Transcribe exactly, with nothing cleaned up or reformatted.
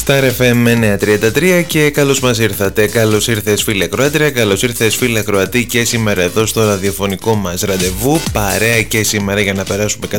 Star εφ εμ εννιακόσια τριάντα τρία και καλώς μας ήρθατε. Καλώς ήρθες φίλε Κροάτρια, καλώς ήρθες φίλε Κροατή και σήμερα εδώ στο ραδιοφωνικό μας ραντεβού. Παρέα και σήμερα για να περάσουμε